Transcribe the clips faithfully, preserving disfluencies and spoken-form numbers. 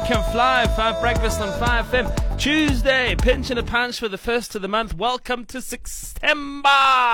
Can Fly, Five Breakfast on five F M. Tuesday, pinch and a punch for the first of the month. Welcome to September.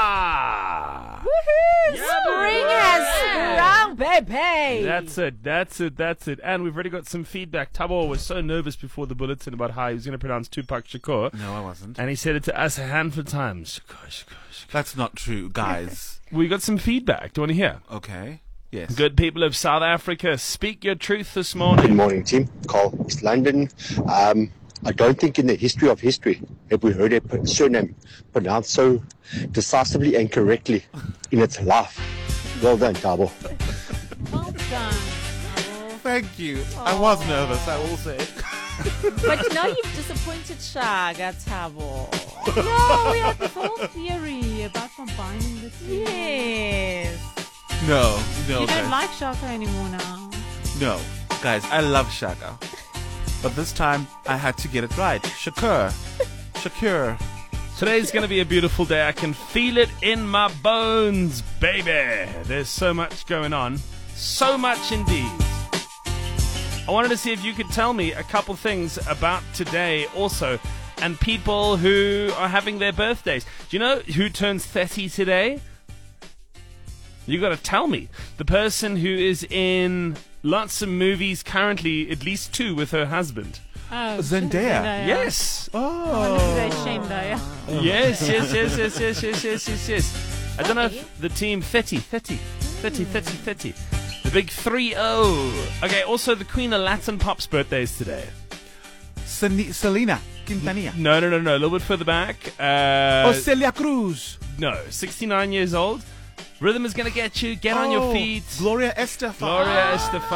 Woohoo! Yeah, Spring yeah. has sprung, baby. That's it, that's it, that's it. And we've already got some feedback. Tabor was so nervous before the bulletin about how he was going to pronounce Tupac Shakur. No, I wasn't. And he said it to us a handful of times. Shakur, Shakur, Shakur. That's not true, guys. We got some feedback. Do you want to hear? Okay. Yes. Good people of South Africa, speak your truth this morning. Good morning, team. Carl, East London. Um, I don't think in the history of history have we heard a surname pronounced so decisively and correctly in its life. Well done, Tabo. Well done. Thank you. I was nervous, I will say. But now you've disappointed Shaga, Tabo. No, we had the whole theory about combining the two. Yes. No, no, You don't guys. like Shaka anymore now. No. Guys, I love Shaka. But this time, I had to get it right. Shakur. Shakur. Today's going to be a beautiful day. I can feel it in my bones, baby. There's so much going on. So much indeed. I wanted to see if you could tell me a couple things about today also, and people who are having their birthdays. Do you know who turns thirty today? You got to tell me. The person who is in lots of movies currently, at least two, with her husband. Oh, Zendaya. Yes. Oh. Zendaya. Yes, yes, yes, yes, yes, yes, yes, yes, yes. I don't know if the team thirty, thirty, thirty, thirty, thirty. The big three oh. Okay, also the Queen of Latin Pop's birthday is today. Sel- Selena Quintanilla. No, no, no, no. A little bit further back. Uh, Oh, Celia Cruz. no, sixty-nine years old. Rhythm is going to get you. Get on your Oh, feet. Gloria Estefan. Gloria Estefan.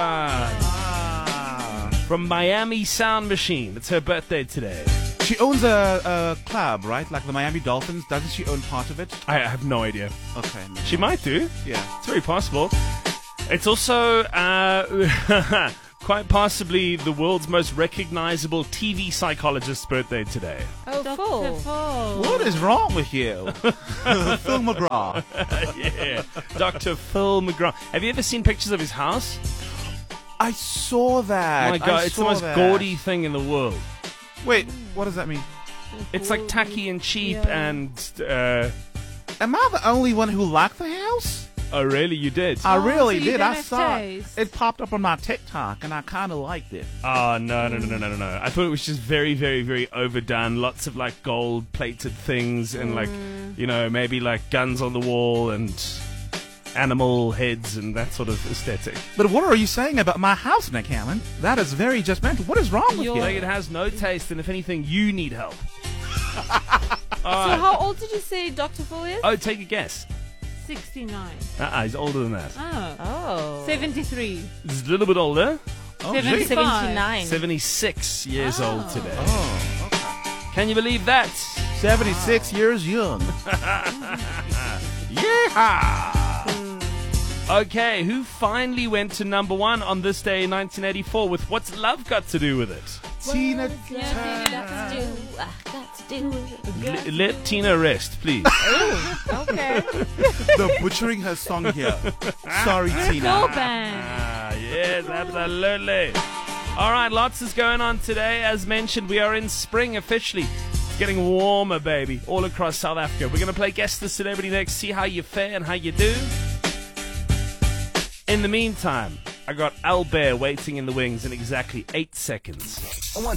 Ah. From Miami Sound Machine. It's her birthday today. She owns a, a club, right? Like the Miami Dolphins. Doesn't she own part of it? I have no idea. Okay. No. She might do. Yeah. It's very possible. It's also uh, quite possibly the world's most recognizable T V psychologist's birthday today. Oh, Doctor Full. What is wrong with you? Phil McGraw. Yeah, Doctor Phil McGraw. Have you ever seen pictures of his house? I saw that. Oh my God, I it's the saw most that. gaudy thing in the world. Wait, what does that mean? It's like tacky and cheap Yeah. and... Uh, Am I the only one who liked the house? oh, really? You did? I Oh, really so you did. don't I have saw it. taste. It popped up on my TikTok, and I kind of liked it. Oh, no, no, no, no, no, no, no. I thought it was just very, very, very overdone. Lots of, like, gold-plated things and, like, you know, maybe, like, guns on the wall and animal heads and that sort of aesthetic. But what are you saying about my house, Nick Allen? That is very judgmental. What is wrong with You're- Like, you? it has no taste, and if anything, you need help. So how old did you say Doctor Full is? Oh, take a guess. sixty-nine. Uh-uh, he's older than that. Oh. Oh. seventy-three. He's a little bit older. Oh, seventy- gee. seventy-nine. seventy-six years Oh. old today. Oh, okay. Can you believe that? seventy-six years young. Yeah. Okay, who finally went to number one on this day in nineteen eighty-four with What's Love Got to Do with It? Tina Yeah, Got to do, I got to do it. L- let Tina rest, please. Okay. the butchering her song here. Sorry, Full Tina. band. Ah, yes, absolutely. All right, lots is going on today. As mentioned, we are in spring officially. It's getting warmer, baby, all across South Africa. We're going to play Guess the Celebrity next, see how you fare and how you do. In the meantime, I got Al Bear waiting in the wings in exactly eight seconds. I want